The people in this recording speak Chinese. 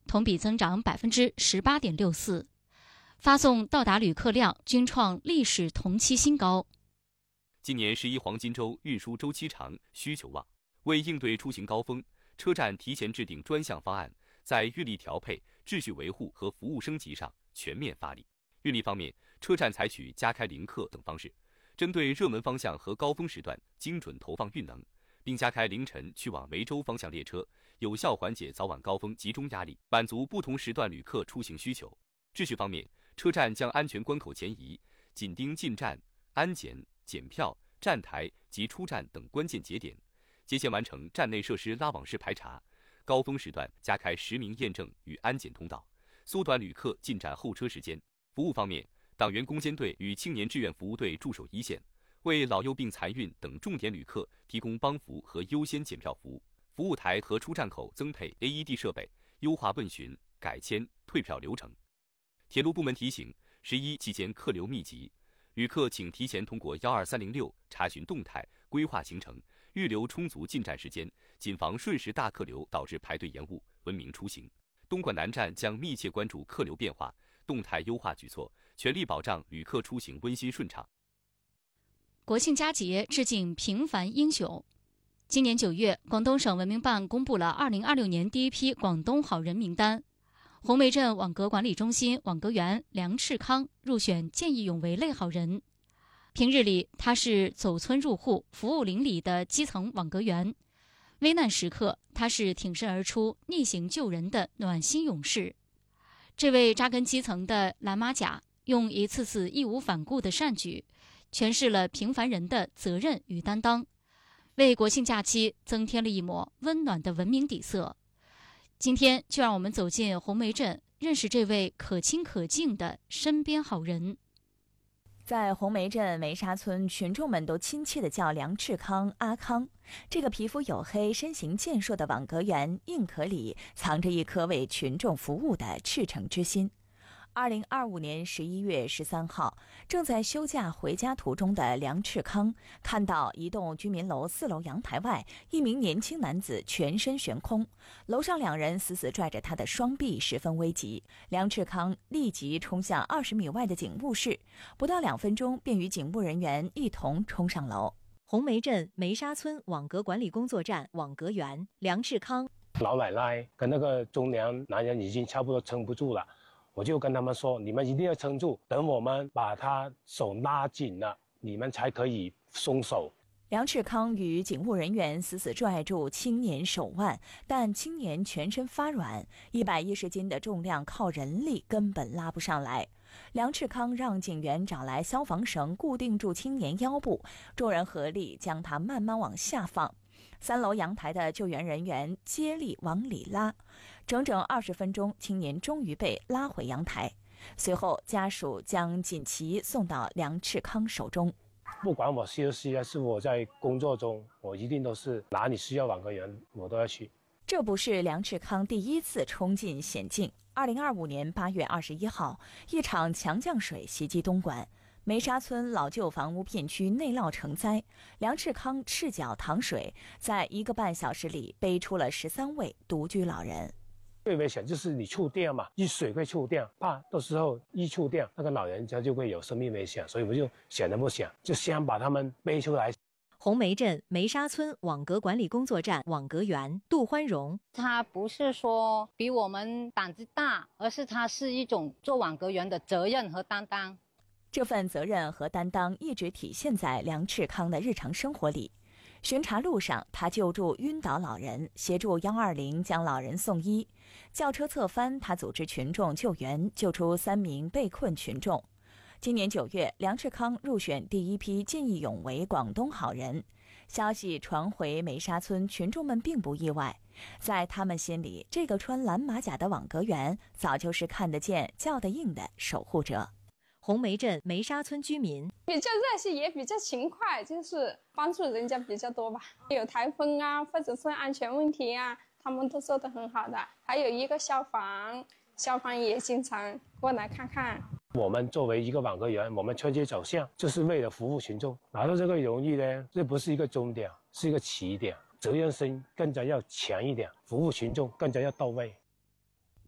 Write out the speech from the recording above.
同比增长18.64%，发送到达旅客量均创历史同期新高。 今年11黄金周运输周期长，需求旺，为应对出行高峰，车站提前制定专项方案，在运力调配、秩序维护和服务升级上全面发力。运力方面，车站采取加开临客等方式，针对热门方向和高峰时段精准投放运能，并加开凌晨去往梅州方向列车，有效缓解早晚高峰集中压力，满足不同时段旅客出行需求。秩序方面，车站将安全关口前移，紧盯进站、安检、检票、站台及出站等关键节点，节前完成站内设施拉网式排查。高峰时段加开实名验证与安检通道，缩短旅客进站候车时间。服务方面，党员攻坚队与青年志愿服务队驻守一线，为老幼病残孕等重点旅客提供帮扶和优先检票服务。服务台和出站口增配 AED 设备，优化问询、改签、退票流程。铁路部门提醒：11期间客流密集，旅客请提前通过12306查询动态，规划行程，预留充足进站时间，谨防瞬时大客流导致排队延误，文明出行。东莞南站将密切关注客流变化，动态优化举措，全力保障旅客出行温馨顺畅。 国庆佳节致敬平凡英雄。今年9月，广东省文明办公布了2026年第一批广东好人名单，红梅镇网格管理中心网格员梁赤康入选见义勇为类好人。平日里，他是走村入户、服务邻里的基层网格员；危难时刻，他是挺身而出、逆行救人的暖心勇士。这位扎根基层的蓝马甲，用一次次义无反顾的善举，诠释了平凡人的责任与担当，为国庆假期增添了一抹温暖的文明底色。今天就让我们走进红梅镇，认识这位可亲可敬的身边好人。 在红梅镇梅沙村，群众们都亲切地叫梁赤康阿康。这个皮肤黝黑、身形健硕的网格员，硬壳里藏着一颗为群众服务的赤诚之心。2025年11月13号，正在休假回家途中的梁赤康看到一栋居民楼4楼阳台外，一名年轻男子全身悬空，楼上2人死死拽着他的双臂，十分危急。梁赤康立即冲向20米外的警务室，不到2分钟便与警务人员一同冲上楼。 红梅镇梅沙村网格管理工作站网格员梁赤康， 老奶奶跟那个中年男人已经差不多撑不住了，我就跟他们说，你们一定要撑住，等我们把他手拉紧了，你们才可以松手。 梁赤康与警务人员死死拽住青年手腕，但青年全身发软，110斤的重量靠人力根本拉不上来。梁赤康让警员找来消防绳固定住青年腰部，众人合力将他慢慢往下放。3楼阳台的救援人员接力往里拉，整整20分钟，青年终于被拉回阳台。随后，家属将锦旗送到梁赤康手中。 不管我休息还是我在工作中，我一定都是哪里需要网格员，我都要去。 这不是梁赤康第一次冲进险境。2025年8月21号，一场强降水袭击东莞。梅沙村老旧房屋片区内涝成灾，梁赤康赤脚淌水，在1个半小时里背出了13位独居老人。 最危险就是你触电嘛，一水会触电，怕到时候一触电，那个老人家就会有生命危险，所以我就想都不想，就先把他们背出来。 红梅镇梅沙村网格管理工作站网格员杜欢荣， 他不是说比我们胆子大，而是他是一种做网格员的责任和担当。 这份责任和担当一直体现在梁赤康的日常生活里。巡查路上，他救助晕倒老人，协助120将老人送医；轿车侧翻，他组织群众救援，救出3名被困群众。今年9月，梁赤康入选第一批见义勇为广东好人。消息传回梅沙村，群众们并不意外，在他们心里，这个穿蓝马甲的网格员早就是看得见、叫得应的守护者。 红梅镇梅沙村居民比较热心，也比较勤快，就是帮助人家比较多吧。有台风啊，或者是安全问题啊，他们都做得很好的。还有一个消防也经常过来看看。 我们作为一个网格员，我们春节走向就是为了服务群众。拿到这个荣誉呢，这不是一个终点，是一个起点。责任心更加要强一点，服务群众更加要到位。